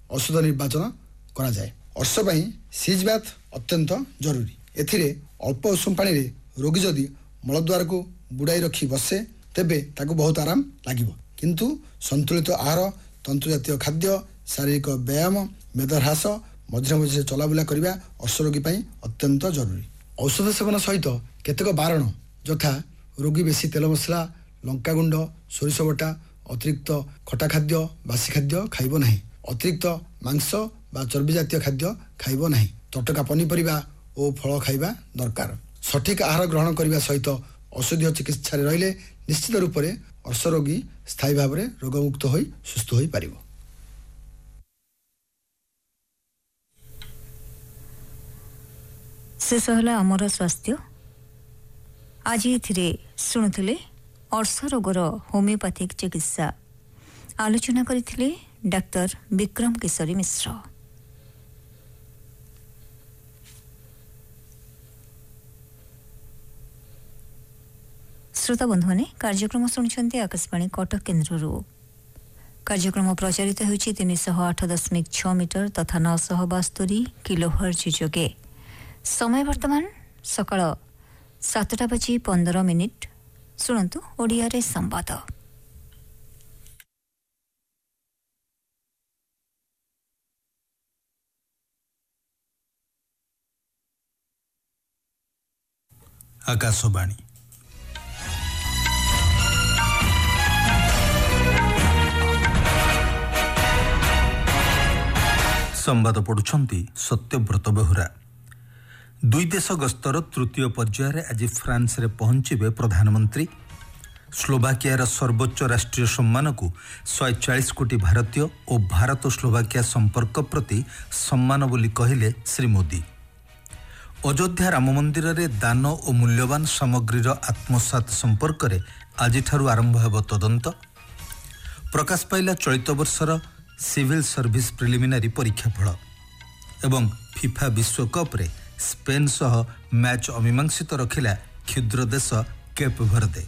औषध निर्वाचन करा जाए। अर्श ପାଇଁ सीज बाथ अत्यंत जरूरी। एथिरे अल्प उषुम पानी रे रोगी जदि मलद्वार को बुड़ाई रखी बसे तेबे ताको बहुत आराम लागिबो। किंतु संतुलित आहार, तंतु जातीय खाद्य, शारीरिक व्यायाम, मेदह्रास, मझे मझे चलाबुला करने अर्श रोगी अत्यंत जरूरी। औषध सेवन सहित केतेक बारण यथा रोगी बेसी तेल मसला, लंका गुंड, सोरिष बटा, अतिरिक्त खटा खाद्य, बासी खाद्य खाइब नहीं। अतिरिक्त मांस बा चर्बी जातीय खाद्य खाइब नहीं। तटका पनीपरिबा और फल खाइबा दरकार। सठिक आहार ग्रहण करने सहित औषधीय चिकित्सा रहिले निश्चित रूप से अर्श रोगी स्थायी भाव में रोगमुक्त हो सुस्थ हो पारिबो। शेष है आमर स्वास्थ्य। आज ये शुणुले अर्श रोगर होमियोपैथिक चिकित्सा आलोचना करथिले डाक्टर विक्रम किशोरी मिश्र। श्रोता बंधु मैंने कार्यक्रम शुणुंट आकाशवाणी कटक केन्द्र। कार्यक्रम प्रचारित होछि 308.6 मीटर तथा 972 किलोहर्ट्ज जोगे। समय वर्तमान सकाळ 7:15 शुणु ओडिया रे संवाद। आकाशवाणी संवाद पढ़ुछंती सत्यव्रत बेहुरा। दुई देश गस्तर तृतीय पर्यायर आज फ्रांस रे पहुंचे प्रधानमंत्री। स्लोवाकियार सर्वोच्च राष्ट्रीय सम्मान को 140 कोटी भारतीय और भारत स्लोवाकिया संपर्क प्रति सम्मान बोली कहले श्री मोदी। अयोध्या राम मंदिर रे दान और मूल्यवान सामग्रीर आत्मसात संपर्क रे आज आरंभ हेब तदंत। प्रकाश पाइला चलित वर्षर सिविल सर्विस प्रिलिमिनारी परीक्षा फल एवं फिफा विश्वकप रे स्पेन सह मैच अमीमांसित रखिला क्षुद्र देश केप वर्दे।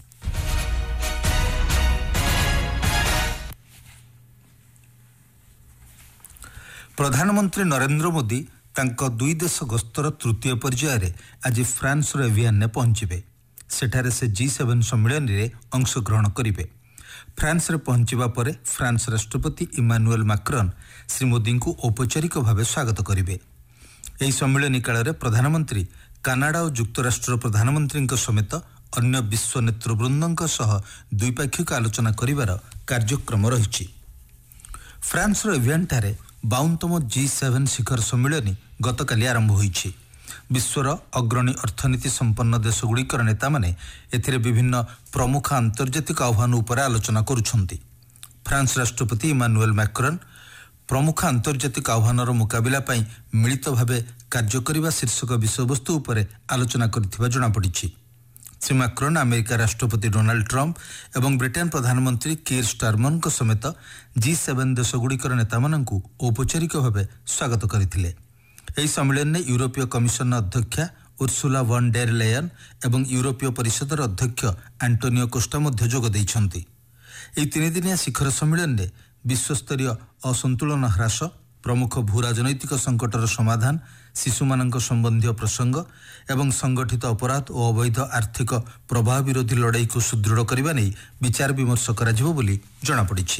प्रधानमंत्री नरेंद्र मोदी तांको दुई देश गस्तर तृतीय पर्यायर आज फ्रांस रो एवियन ने पहुंचे। सेठारे से G7 सम्मेलन रे अंशग्रहण करिवे। फ्रांस रे पहुंचवा परे फ्रांस राष्ट्रपति इमानुएल मैक्रोन श्री मोदी को औपचारिक भाव स्वागत करिवे। ଏହି ସମ୍ମିଳନୀ କାଳରେ ପ୍ରଧାନମନ୍ତ୍ରୀ କାନାଡା ଓ ଯୁକ୍ତରାଷ୍ଟ୍ର ପ୍ରଧାନମନ୍ତ୍ରୀଙ୍କ ସମେତ ଅନ୍ୟ ବିଶ୍ୱ ନେତୃବୃନ୍ଦଙ୍କ ସହ ଦ୍ୱିପାକ୍ଷିକ ଆଲୋଚନା କରିବାର କାର୍ଯ୍ୟକ୍ରମ ରହିଛି। ଫ୍ରାନ୍ସର ଏଭିଆନ୍ଠାରେ 52ତମ G7 ଶିଖର ସମ୍ମିଳନୀ ଗତକାଲି ଆରମ୍ଭ ହୋଇଛି। ବିଶ୍ୱର ଅଗ୍ରଣୀ ଅର୍ଥନୀତି ସମ୍ପନ୍ନ ଦେଶଗୁଡ଼ିକର ନେତାମାନେ ଏଥିରେ ବିଭିନ୍ନ ପ୍ରମୁଖ ଆନ୍ତର୍ଜାତିକ ଆହ୍ୱାନ ଉପରେ ଆଲୋଚନା କରୁଛନ୍ତି। ଫ୍ରାନ୍ସ ରାଷ୍ଟ୍ରପତି ଇମାନୁଏଲ ମ୍ୟାକ୍ରନ୍ प्रमुख आंतर्जातिक आह्वानर मुकाबिला पाई मिलित भावे कार्य करने शीर्षक विषयवस्तु उपरे आलोचना करथिबा जणा पड़िछि। श्री मैक्रोन अमेरिका राष्ट्रपति डोनाल्ड ट्रंप एवं ब्रिटेन प्रधानमंत्री कीर स्टारमर समेत G7 देशगुड़िकर नेतामानंकु औपचारिक भावे स्वागत करथिले। एही सम्मेलन में यूरोपीय कमिशन अध्यक्षा उर्सुला वन डेर लेयन एवं यूरोपीय परिषदर अध्यक्ष एंटोनियो कोस्टा मध्य जोग दैछन्ति। एही 3 दिनिया शिखर सम्मेलन में विश्वस्तरीय असंतुलन ह्रास, प्रमुख भू राजनैतिक संकटर समाधान, शिशुमानंक संबंधी प्रसंग एवं संगठित अपराध और अवैध आर्थिक प्रभाव विरोधी लड़ाई को सुदृढ़ करने नहीं विचार विमर्श कराजिबो बोली जणा पड़िछि।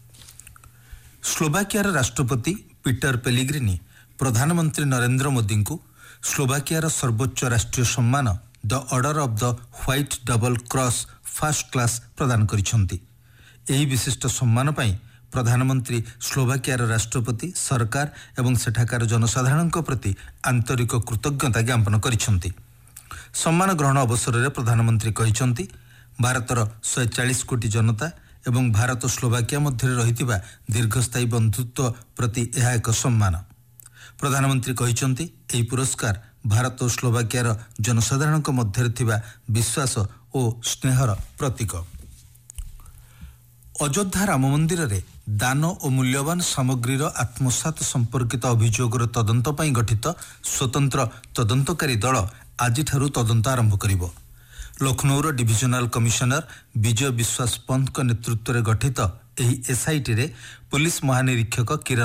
स्लोवाकियार राष्ट्रपति पीटर पेलिग्रिनी प्रधानमंत्री नरेंद्र मोदी को स्लोवाकियार सर्वोच्च राष्ट्रीय सम्मान the order of the white double cross first class प्रदान करिसंति। एही विशिष्ट सम्मान पाई प्रधानमंत्री स्लोवाकियार राष्ट्रपति सरकार एवं सेठाकार जनसाधारण प्रति आंतरिक कृतज्ञता ज्ञापन करिसंति। सम्मान ग्रहण अवसर में प्रधानमंत्री कहिसंति भारतर 140 कोटी जनता एवं भारत स्लोवाकिया मध्य रहितिबा दीर्घस्थायी बंधुत्व प्रति यह एक सम्मान। प्रधानमंत्री कहिसंति एही पुरस्कार भारत और स्लोवाकियार जनसाधारण मध्य थिबा विश्वास और स्नेहर प्रतीक। अयोध्या राम मंदिर रे दान और मूल्यवान सामग्रीर आत्मसात संपर्कित अभियोगर तदंत पई गठित स्वतंत्र तदंतकारी दल आज तदंत आरंभ करिबो। लखनऊर डिविजनल कमिशनर विजय विश्वास पंत नेतृत्व में गठित एही एसआईटी रे पुलिस महानिरीक्षक किरण